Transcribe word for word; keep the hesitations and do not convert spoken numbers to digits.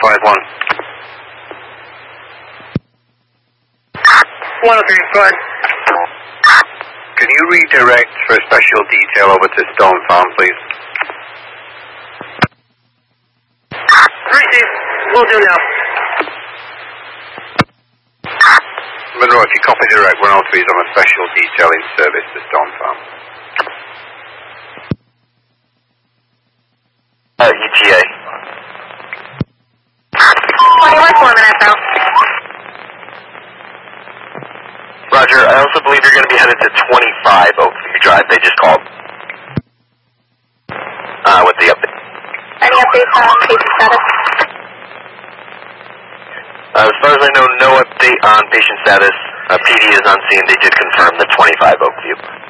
five one. one oh three, go ahead. Can you redirect for special detail over to Stone Farm, please? Receive. Will do now. Monroe, if you copy direct, one oh three is on a special detail in service to Stone Farm. Uh, E T A. twenty-one, four minutes out. Roger, I also believe you're going to be headed to twenty-five Oakview Drive. They just called. Uh, with the update. Any updates on patient status? Uh, as far as I know, no update on patient status. Uh, P D is on scene. They did confirm the twenty-five Oakview.